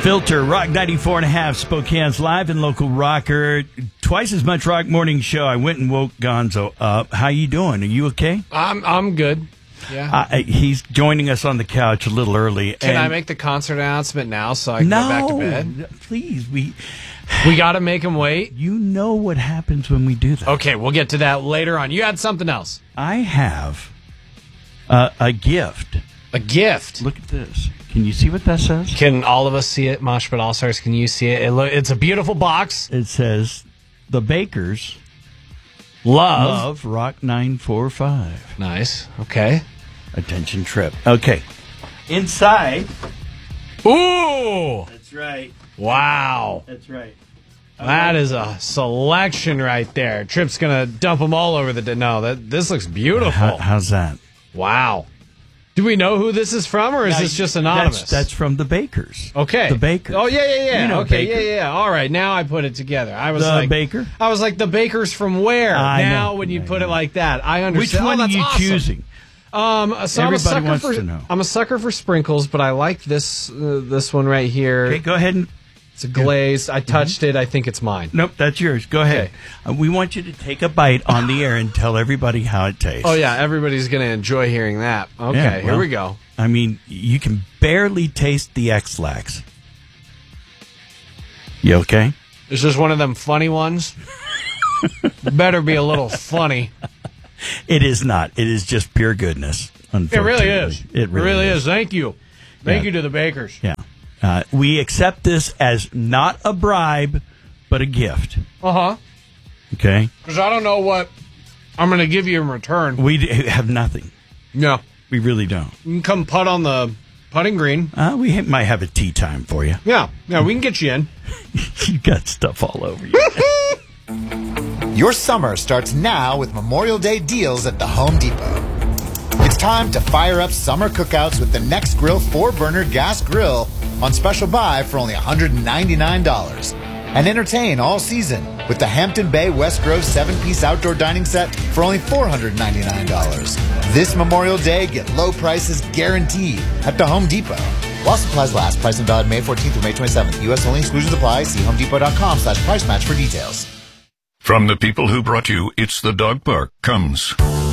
Filter, Rock 94.5, Spokane's live and local rocker. Twice as much rock morning show. I went and woke Gonzo up. How you doing? Are you okay? I'm good. Yeah. He's joining us on the couch a little early. Can I make the concert announcement now so I can go back to bed? No, please. We got to make him wait? You know what happens when we do that. Okay, we'll get to that later on. You had something else. I have a gift. A gift? Look at this. Can you see what that says? Can all of us see it? Mosh Pit All-Stars, can you see it? It's a beautiful box. It says, the Bakers love Rock 945. Nice. Okay. Attention trip. Okay. Inside. Ooh! That's right. Wow. That's right. That is a selection right there. Trip's going to dump them all over the... No, this looks beautiful. How's that? Wow. Do we know who this is from, or is this just anonymous? That's from the Bakers. Okay. The Bakers. Oh, yeah. You know okay, Baker. yeah. All right, now I put it together. I was Baker? I was like, the Bakers from where? Now, when you put it like that, I understand. Which one are you awesome. choosing? Everybody wants to know. I'm a sucker for sprinkles, but I like this one right here. Okay, go ahead and... It's a glazed. I touched it. I think it's mine. Nope, that's yours. Go ahead. Okay. We want you to take a bite on the air and tell everybody how it tastes. Oh, yeah. Everybody's going to enjoy hearing that. Okay, Yeah, here we go. I mean, you can barely taste the X-Lax. You okay? Is this one of them funny ones? Better be a little funny. It is not. It is just pure goodness. It really is. It really is. Thank you. Thank you to the Bakers. Yeah. We accept this as not a bribe, but a gift. Uh-huh. Okay? Because I don't know what I'm going to give you in return. We have nothing. No. We really don't. You can come putt on the putting green. We might have a tea time for you. Yeah, we can get you in. You got stuff all over you. Your summer starts now with Memorial Day deals at the Home Depot. It's time to fire up summer cookouts with the Next Grill 4-burner gas grill on special buy for only $199. And entertain all season with the Hampton Bay West Grove 7-piece outdoor dining set for only $499. This Memorial Day, get low prices guaranteed at the Home Depot. While supplies last, price and valid May 14th through May 27th. U.S. only, exclusions apply. See homedepot.com/price match for details. From the people who brought you It's the Dog Park comes...